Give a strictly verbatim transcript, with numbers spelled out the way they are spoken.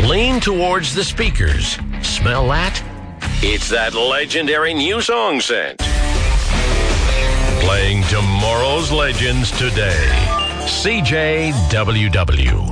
Lean towards the speakers. Smell that? It's that legendary new song scent. Playing tomorrow's legends today. C J W W.